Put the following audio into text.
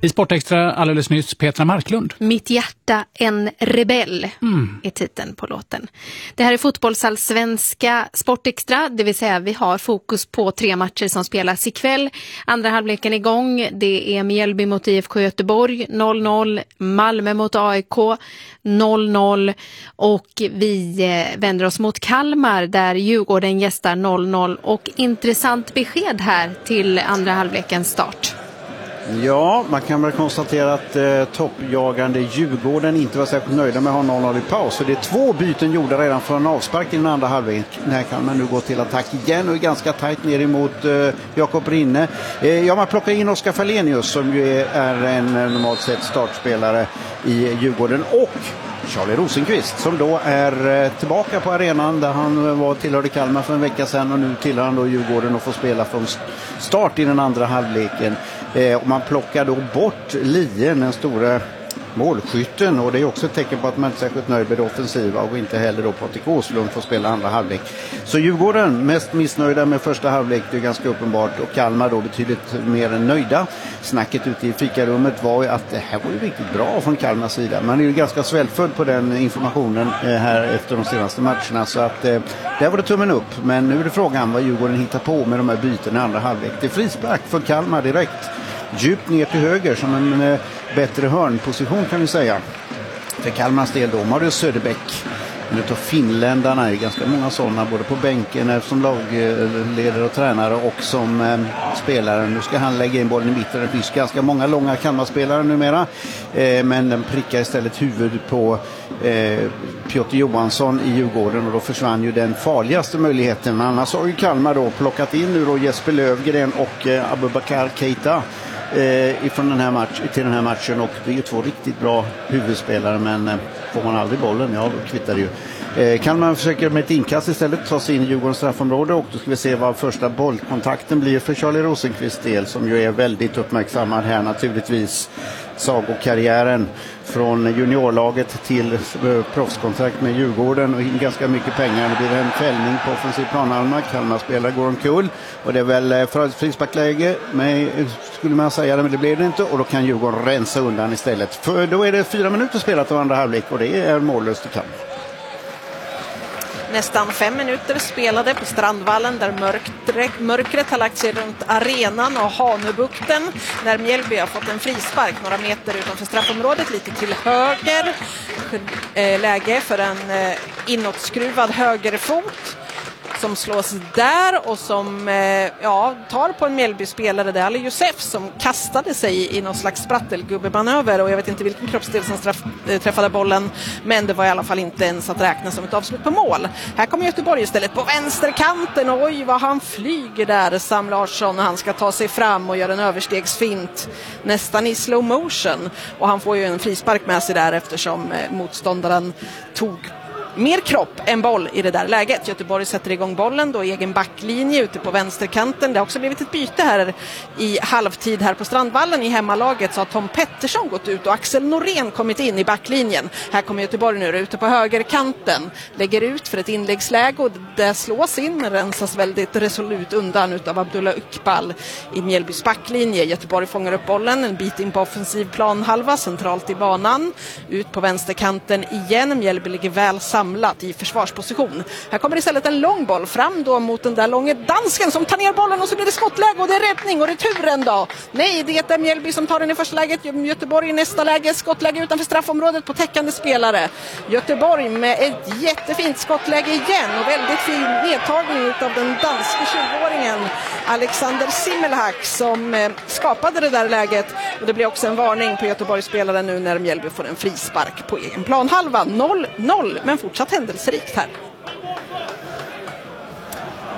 I Sportextra alldeles nyss Petra Marklund. Mitt hjärta en rebell är titeln på låten. Det här är fotbollsallsvenska Sportextra, det vill säga vi har fokus på 3 matcher som spelas ikväll. Andra halvleken igång, det är Mjällby mot IFK Göteborg 0-0, Malmö mot AIK 0-0 och vi vänder oss mot Kalmar där Djurgården gästar 0-0 och intressant besked här till andra halvlekens start. Ja, man kan väl konstatera att toppjagande Djurgården inte var särskilt nöjda med att ha 0-0 i paus. Så det är 2 byten gjorda redan för en avspark i den andra halvlek. Här kan man nu gå till attack igen och är ganska tajt ner emot Jakob Rinne. Man plockar in Oskar Fallenius som ju är en normalt sett startspelare i Djurgården och Charlie Rosenqvist som då är tillbaka på arenan där han tillhörde Kalmar för en vecka sedan och nu tillhör han då Djurgården och får spela från start i den andra halvleken. Och man plockar då bort Lien, den stora målskytten, och det är också ett tecken på att man inte är särskilt nöjd med det offensiva och inte heller då Patrik Åslund får spela andra halvlek. Så Djurgården mest missnöjda med första halvlek, det är ganska uppenbart, och Kalmar då betydligt mer än nöjda. Snacket ute i fikarummet var ju att det här var ju riktigt bra från Kalmars sida. Man är ju ganska svältfödd på den informationen här efter de senaste matcherna, så att där var det tummen upp. Men nu är det frågan vad Djurgården hittar på med de här byten i andra halvlek. Det är frispark för Kalmar direkt. Djupt ner till höger som en bättre hörnposition kan vi säga. För Kalmars del då, Marius Söderbäck, en utav finländarna, är ganska många sådana både på bänken som lagledare och tränare och som spelare. Nu ska han lägga in bollen i mitten. Det finns ganska många långa Kalmarspelare numera, men den prickar istället huvudet på Piotr Johansson i Djurgården och då försvann ju den farligaste möjligheten. Men annars har ju Kalmar då plockat in nu då Jesper Lövgren och Abubakar Keita ifrån till den här matchen, och det är ju 2 riktigt bra huvudspelare, men får man aldrig bollen, ja då kvittar det ju. Kalmar försöker med ett inkast istället ta sig in i Djurgårdens straffområde, och då ska vi se vad första bollkontakten blir för Charlie Rosenqvist del, som ju är väldigt uppmärksammad här naturligtvis. Sagokarriären från juniorlaget till proffskontrakt med Djurgården och in ganska mycket pengar. Det blir en fällning på offensiv planhalva. Kalmar-spelare går omkull och det är väl för ett frisparksläge, men skulle man säga det, men det blev det inte, och då kan Djurgården rensa undan istället. För då är det 4 minuter spelat av andra halvlek och det är mållöst i Kalmar. Nästan 5 minuter spelade på Strandvallen där mörkret har lagt sig runt arenan och Hanöbukten när Mjällby har fått en frispark några meter utanför straffområdet, lite till höger. Läge för en inåtskruvad högerfot som slås där och som tar på en Mjällby-spelare. Det är Ali Josef som kastade sig i någon slags sprattelgubbemanöver, och jag vet inte vilken kroppsdel som träffade bollen, men det var i alla fall inte ens att räkna som ett avslut på mål. Här kommer Göteborg istället på vänsterkanten, och oj vad han flyger där, Sam Larsson. Han ska ta sig fram och göra en överstegsfint nästan i slow motion, och han får ju en frispark med sig där eftersom motståndaren tog mer kropp än boll i det där läget. Göteborg sätter igång bollen då, egen backlinje ute på vänsterkanten. Det har också blivit ett byte här i halvtid här på Strandvallen i hemmalaget, så har Tom Pettersson gått ut och Axel Norén kommit in i backlinjen. Här kommer Göteborg nu ute på högerkanten, lägger ut för ett inläggsläge och det slås in, men rensas väldigt resolut undan utav Abdullah Ukbal i Mjällbys backlinje. Göteborg fångar upp bollen en bit in på offensiv planhalva, centralt i banan, ut på vänsterkanten igen. Mjällby ligger väl samlat i försvarsposition. Här kommer istället en lång boll fram då mot den där långa dansken som tar ner bollen, och så blir det skottläge och det är räddning och returen då. Nej, det är Mjällby som tar den i första läget. Göteborg i nästa läge, skottläge utanför straffområdet på täckande spelare. Göteborg med ett jättefint skottläge igen och väldigt fin nedtagning av den danske 20-åringen Alexander Simmelhack som skapade det där läget, och det blir också en varning på Göteborgs spelare nu när Mjällby får en frispark på egen planhalva. 0-0, men fortsatt händelserikt här.